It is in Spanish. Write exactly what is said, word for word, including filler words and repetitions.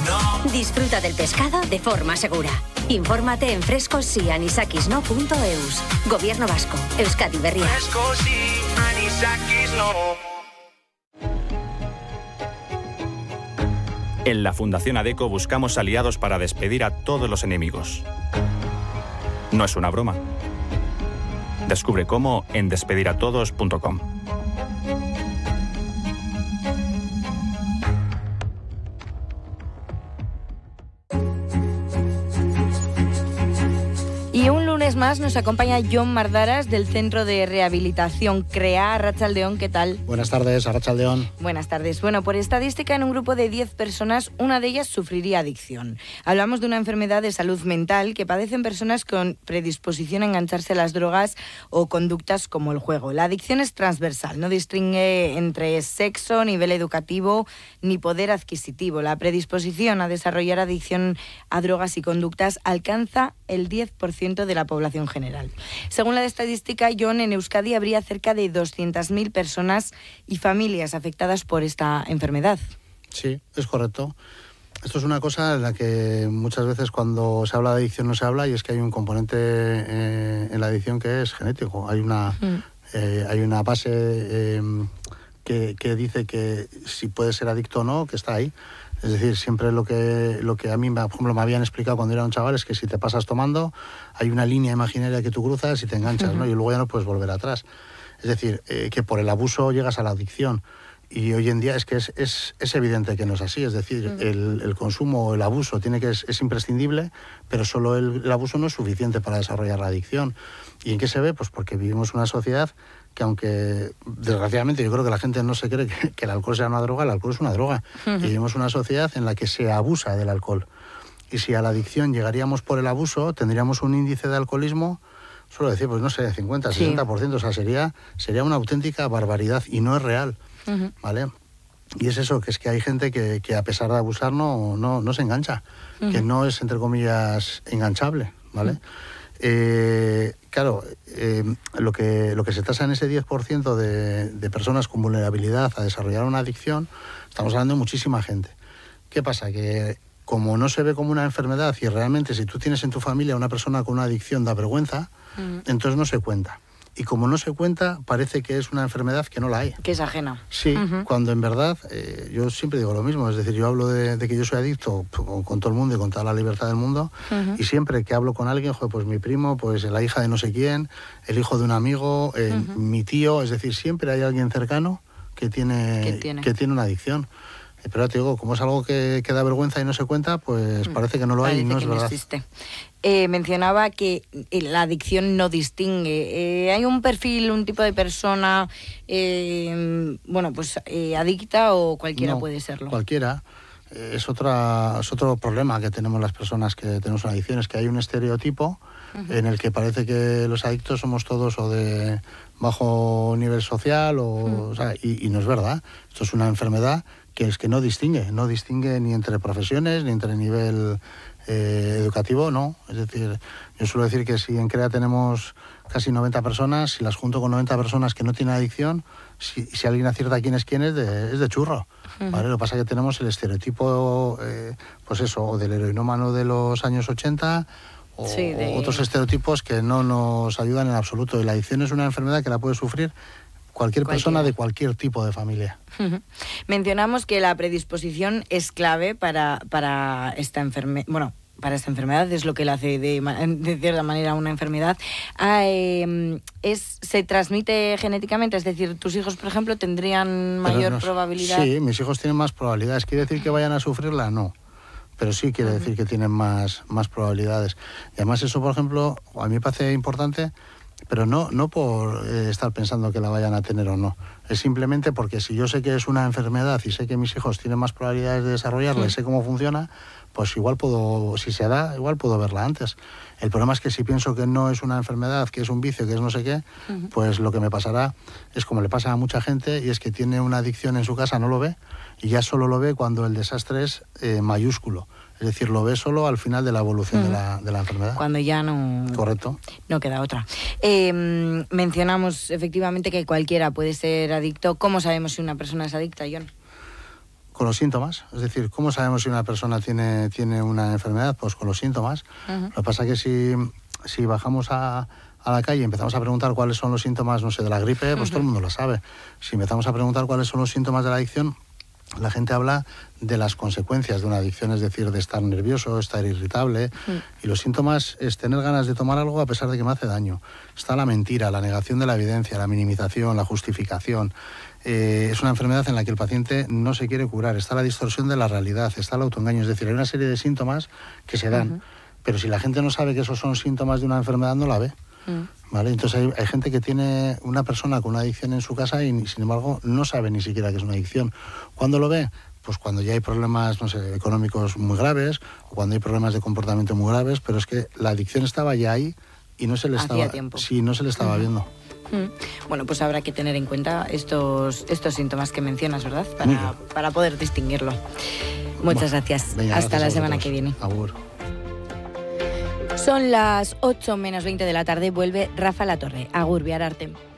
no. Disfruta del pescado de forma segura. Infórmate en frescos y anisakis no punto eus. Gobierno Vasco, Euskadi Berria. Frescos y anisakis no. En la Fundación ADECO buscamos aliados para despedir a todos los enemigos. No es una broma. Descubre cómo en despediratodos punto com. Y un lunes más nos acompaña Jon Mardaras del Centro de Rehabilitación CREA. Arratsaldeon, ¿qué tal? Buenas tardes, Arratsaldeon. Buenas tardes. Bueno, por estadística, en un grupo de diez personas, una de ellas sufriría adicción. Hablamos de una enfermedad de salud mental que padecen personas con predisposición a engancharse a las drogas o conductas como el juego. La adicción es transversal, no distingue entre sexo, nivel educativo ni poder adquisitivo. La predisposición a desarrollar adicción a drogas y conductas alcanza el diez por ciento de la población general. Según la estadística, Jon, en Euskadi habría cerca de doscientas mil personas y familias afectadas por esta enfermedad. Sí, es correcto. Esto es una cosa en la que muchas veces cuando se habla de adicción no se habla, y es que hay un componente eh, en la adicción que es genético. Hay una, mm. eh, hay una base eh, que, que dice que si puedes ser adicto o no, que está ahí. Es decir, siempre lo que, lo que a mí, por ejemplo, me habían explicado cuando era un chaval es que si te pasas tomando, hay una línea imaginaria que tú cruzas y te enganchas, uh-huh. ¿no? Y luego ya no puedes volver atrás. Es decir, eh, que por el abuso llegas a la adicción. Y hoy en día es que es, es, es evidente que no es así. Es decir, uh-huh. el, el consumo o el abuso tiene que es, es imprescindible, pero solo el, el abuso no es suficiente para desarrollar la adicción. ¿Y en qué se ve? Pues porque vivimos una sociedad que, aunque desgraciadamente yo creo que la gente no se cree que, que el alcohol sea una droga, el alcohol es una droga. Uh-huh. Y vivimos una sociedad en la que se abusa del alcohol. Y si a la adicción llegaríamos por el abuso, tendríamos un índice de alcoholismo, suelo decir, pues no sé, cincuenta, sesenta por ciento. Sí. O sea, sería, sería una auténtica barbaridad y no es real. Uh-huh. ¿Vale? Y es eso, que es que hay gente que, que a pesar de abusar no, no, no se engancha, uh-huh. que no es, entre comillas, enganchable, ¿vale? Uh-huh. Eh, claro, eh, lo, que, lo que se tasa en ese diez por ciento de, de personas con vulnerabilidad a desarrollar una adicción, estamos hablando de muchísima gente. ¿Qué pasa? Que como no se ve como una enfermedad y realmente si tú tienes en tu familia una persona con una adicción da vergüenza, uh-huh. entonces no se cuenta. Y como no se cuenta, parece que es una enfermedad que no la hay. Que es ajena. Sí, uh-huh. cuando en verdad, eh, yo siempre digo lo mismo. Es decir, yo hablo de, de que yo soy adicto con, con todo el mundo y con toda la libertad del mundo. Uh-huh. Y siempre que hablo con alguien, joder, pues mi primo, pues la hija de no sé quién, el hijo de un amigo, eh, uh-huh. mi tío. Es decir, siempre hay alguien cercano que tiene, tiene? que tiene una adicción. Pero te digo, como es algo que, que da vergüenza y no se cuenta, pues mm. parece que no lo hay y no es verdad. No existe. Eh, mencionaba que la adicción no distingue. Eh, ¿Hay un perfil, un tipo de persona, eh, bueno, pues eh, adicta o cualquiera no, puede serlo? Cualquiera. Eh, es, otra, es otro problema que tenemos las personas que tenemos una adicción, es que hay un estereotipo uh-huh. en el que parece que los adictos somos todos o de bajo nivel social o, uh-huh. o sea, y, y no es verdad. Esto es una enfermedad que es que no distingue, no distingue ni entre profesiones, ni entre nivel eh, educativo, no. Es decir, yo suelo decir que si en CREA tenemos casi noventa personas, si las junto con noventa personas que no tienen adicción, si, si alguien acierta quién es quién es, de, es de churro. Uh-huh. ¿Vale? Lo que pasa es que tenemos el estereotipo, eh, pues eso, o del heroinómano de los años ochenta, o, sí, de... o otros estereotipos que no nos ayudan en absoluto. Y la adicción es una enfermedad que la puede sufrir cualquier persona Cualquiera. de cualquier tipo de familia. Uh-huh. Mencionamos que la predisposición es clave para, para esta enfermedad. Bueno, para esta enfermedad es lo que la hace de, de cierta manera una enfermedad. Ah, eh, es, ¿Se transmite genéticamente? Es decir, ¿tus hijos, por ejemplo, tendrían mayor no, probabilidad? Sí, mis hijos tienen más probabilidades. ¿Quiere decir que vayan a sufrirla? No. Pero sí quiere uh-huh. decir que tienen más, más probabilidades. Y además eso, por ejemplo, a mí me parece importante, pero no, no por eh, estar pensando que la vayan a tener o no. Es simplemente porque si yo sé que es una enfermedad y sé que mis hijos tienen más probabilidades de desarrollarla sí. y sé cómo funciona, pues igual puedo, si se da, igual puedo verla antes. El problema es que si pienso que no es una enfermedad, que es un vicio, que es no sé qué, uh-huh. pues lo que me pasará es como le pasa a mucha gente, y es que tiene una adicción en su casa, no lo ve, y ya solo lo ve cuando el desastre es eh, mayúsculo. Es decir, lo ve solo al final de la evolución uh-huh. de, la, de la enfermedad. Cuando ya no... Correcto. No queda otra. Eh, mencionamos efectivamente que cualquiera puede ser adicto. ¿Cómo sabemos si una persona es adicta, Jon? con los síntomas. Es decir, ¿cómo sabemos si una persona tiene, tiene una enfermedad? Pues con los síntomas. Uh-huh. Lo que pasa es que si, si bajamos a, a la calle y empezamos a preguntar cuáles son los síntomas, no sé, de la gripe, pues uh-huh. todo el mundo lo sabe. Si empezamos a preguntar cuáles son los síntomas de la adicción, la gente habla de las consecuencias de una adicción, es decir, de estar nervioso, estar irritable. Mm. Y los síntomas es tener ganas de tomar algo a pesar de que me hace daño. Está la mentira, la negación de la evidencia, la minimización, la justificación. Eh, es una enfermedad en la que el paciente no se quiere curar. Está la distorsión de la realidad, está el autoengaño. Es decir, hay una serie de síntomas que se dan. Uh-huh. Pero si la gente no sabe que esos son síntomas de una enfermedad, no la ve. Mm. ¿Vale? Entonces hay, hay gente que tiene una persona con una adicción en su casa y sin embargo no sabe ni siquiera que es una adicción. ¿Cuándo lo ve? Pues cuando ya hay problemas, no sé, económicos muy graves o cuando hay problemas de comportamiento muy graves, pero es que la adicción estaba ya ahí y no se le Hacía estaba tiempo. Sí, no se le estaba mm. viendo. Mm. Bueno, pues habrá que tener en cuenta estos, estos síntomas que mencionas, ¿verdad? Para, para poder distinguirlo. Muchas bueno, gracias. Venga, Hasta gracias la semana que viene. Agur. Son las ocho menos veinte de la tarde, vuelve Rafa Latorre. Agur, Biararte.